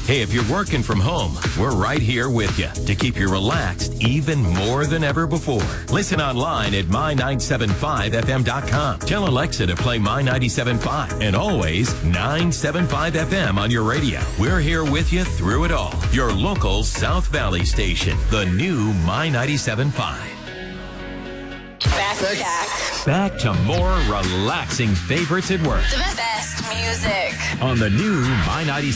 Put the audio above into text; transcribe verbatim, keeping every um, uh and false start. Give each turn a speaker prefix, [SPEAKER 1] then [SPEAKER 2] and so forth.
[SPEAKER 1] Hey, if you're working from home, we're right here with you to keep you relaxed even more than ever before. Listen online at my nine seven five f m dot com. Tell Alexa to play My ninety-seven point five and always nine seven five F M on your radio. We're here with you through it all. Your local South Valley station, the new My ninety-seven point five.
[SPEAKER 2] Back, back.
[SPEAKER 1] Back to more relaxing favorites at work.
[SPEAKER 2] The best music.
[SPEAKER 1] On the new My ninety-seven.